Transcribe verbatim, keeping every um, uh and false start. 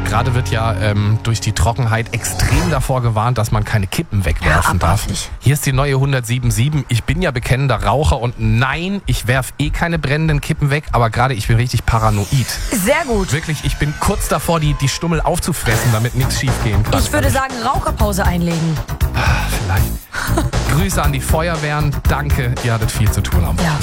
gerade wird ja ähm, durch die Trockenheit extrem davor gewarnt, dass man keine Kippen wegwerfen Ja, darf. abartig. Hier ist die neue hundertsiebenundsiebzig. Ich bin ja bekennender Raucher und nein, ich werf eh keine brennenden Kippen weg, aber gerade ich bin richtig paranoid. Sehr gut. Wirklich, ich bin kurz davor, die, die Stummel aufzufressen, damit nichts schief gehen kann. Ich würde sagen, Raucherpause einlegen. Vielleicht. Grüße an die Feuerwehren. Danke, ihr hattet viel zu tun am Wochenende. Ja.